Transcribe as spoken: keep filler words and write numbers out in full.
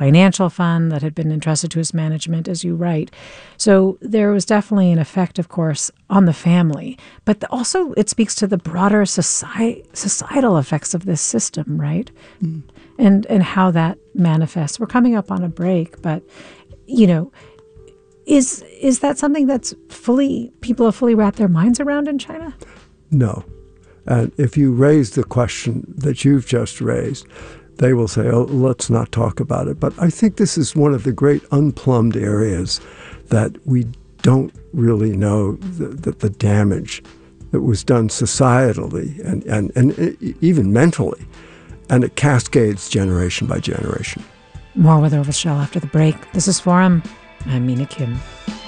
financial fund that had been entrusted to his management, as you write. So there was definitely an effect, of course, on the family. But also it speaks to the broader society, societal effects of this system, right? Mm. And, and how that manifests. We're coming up on a break, but, you know, is is that something that's fully, people have fully wrapped their minds around in China? No. And if you raise the question that you've just raised, they will say, oh, let's not talk about it. But I think this is one of the great unplumbed areas that we don't really know the, the, the damage that was done societally and, and, and even mentally. And it cascades generation by generation. More with Orville Schell after the break. This is Forum. I'm Mina Kim.